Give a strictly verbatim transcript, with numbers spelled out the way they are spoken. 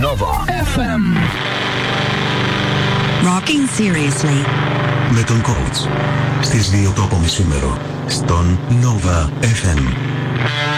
Nova εφ εμ. Rocking seriously. Με τον coach. Στις δύο το απομισήμερο. Στον Nova εφ εμ.